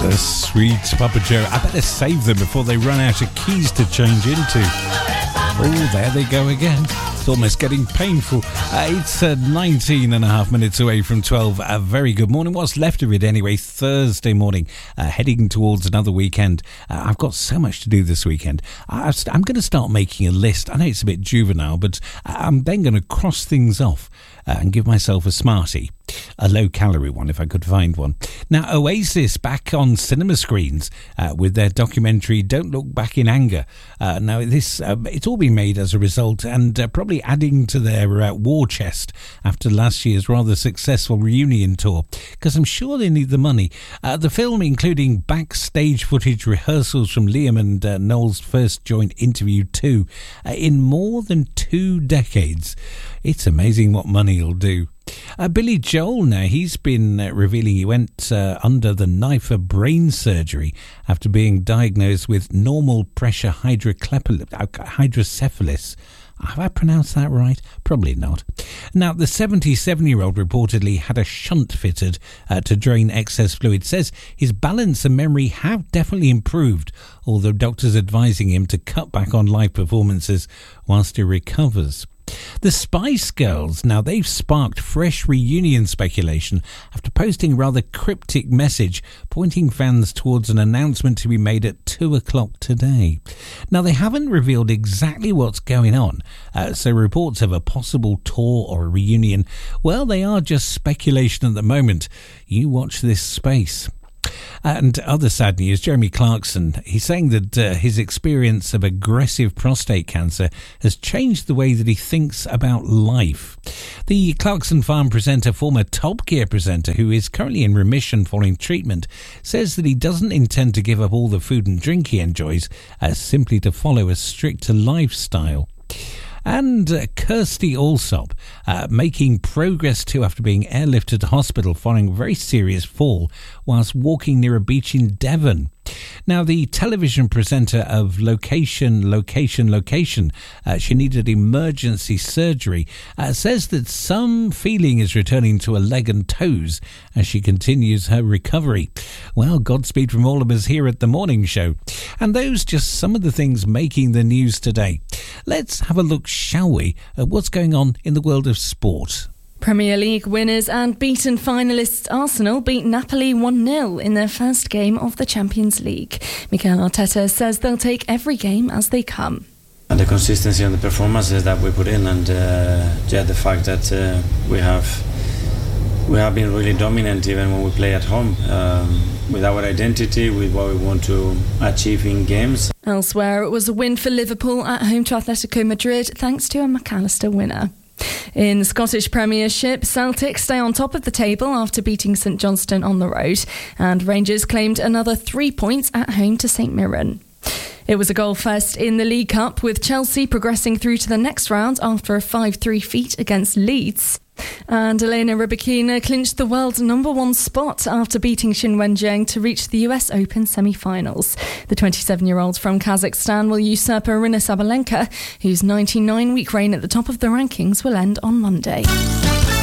The Swedes, Papa Joe. I better save them before they run out of keys to change into. Oh, there they go again. It's almost getting painful. It's 19 and a half minutes away from 12. A very good morning. What's left of it anyway? Thursday morning, heading towards another weekend. I've got so much to do this weekend. I'm going to start making a list. I know it's a bit juvenile, but I'm then going to cross things off and give myself a Smartie. A low-calorie one, if I could find one. Now, Oasis back on cinema screens with their documentary Don't Look Back in Anger. Now, this it's all been made as a result and probably adding to their war chest after last year's rather successful reunion tour, because I'm sure they need the money. The film, including backstage footage rehearsals from Liam and Noel's first joint interview too, in more than 2 decades. It's amazing what money will do. Billy Joel now, he's been revealing he went under the knife for brain surgery after being diagnosed with normal pressure hydrocephalus. Have I pronounced that right? Probably not. Now, the 77-year-old reportedly had a shunt fitted to drain excess fluid. Says his balance and memory have definitely improved, although doctors advising him to cut back on live performances whilst he recovers. The Spice Girls, now they've sparked fresh reunion speculation after posting a rather cryptic message pointing fans towards an announcement to be made at 2 o'clock today. Now they haven't revealed exactly what's going on, so reports of a possible tour or a reunion, well, they are just speculation at the moment. You watch this space. And other sad news, Jeremy Clarkson, he's saying that his experience of aggressive prostate cancer has changed the way that he thinks about life. The Clarkson Farm presenter, former Top Gear presenter, who is currently in remission following treatment, says that he doesn't intend to give up all the food and drink he enjoys, simply to follow a stricter lifestyle. And Kirsty Allsop making progress too after being airlifted to hospital following a very serious fall whilst walking near a beach in Devon. Now, the television presenter of Location, she needed emergency surgery, says that some feeling is returning to her leg and toes as she continues her recovery. Well, Godspeed from all of us here at The Morning Show. And those just some of the things making the news today. Let's have a look, shall we, at what's going on in the world of sport. Premier League winners and beaten finalists Arsenal beat Napoli 1-0 in their first game of the Champions League. Mikel Arteta says they'll take every game as they come. And the consistency and the performances that we put in, and the fact that we have been really dominant even when we play at home, with our identity, with what we want to achieve in games. Elsewhere, it was a win for Liverpool at home to Atletico Madrid thanks to a McAllister winner. In the Scottish Premiership, Celtic stay on top of the table after beating St Johnstone on the road, and Rangers claimed another 3 points at home to St Mirren. It was a goal fest in the League Cup, with Chelsea progressing through to the next round after a 5-3 defeat against Leeds. And Elena Rybakina clinched the world's #1 spot after beating Xin Wenjiang to reach the US Open semi-finals. The 27-year-old from Kazakhstan will usurp Aryna Sabalenka, whose 99-week reign at the top of the rankings will end on Monday.